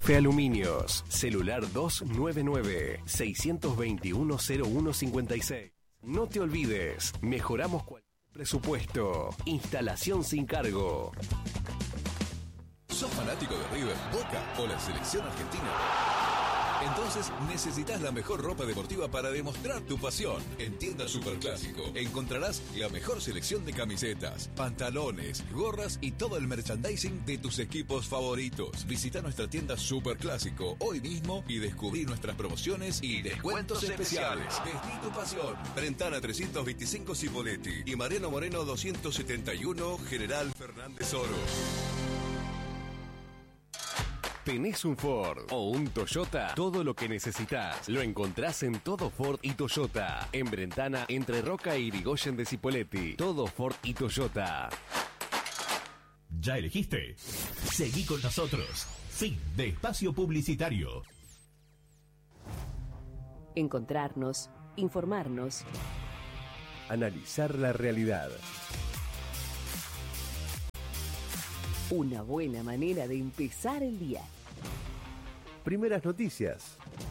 F Aluminios, celular 299-621-0156. No te olvides, mejoramos cualquier presupuesto. Instalación sin cargo. ¿Sos fanático de River, Boca o la selección argentina? Entonces necesitas la mejor ropa deportiva para demostrar tu pasión. En Tienda Superclásico encontrarás la mejor selección de camisetas, pantalones, gorras y todo el merchandising de tus equipos favoritos. Visita nuestra tienda Superclásico hoy mismo y descubrí nuestras promociones y descuentos especiales. Vestí tu pasión. Brentana 325 Cipolletti y Mariano Moreno 271 General Fernández Oro. ¿Tenés un Ford o un Toyota? Todo lo que necesitas lo encontrás en Todo Ford y Toyota. En Brentana, entre Roca y Irigoyen de Cipolletti. Todo Ford y Toyota. ¿Ya elegiste? Seguí con nosotros. Fin de espacio publicitario. Encontrarnos, informarnos. Analizar la realidad. Una buena manera de empezar el día. Primeras noticias.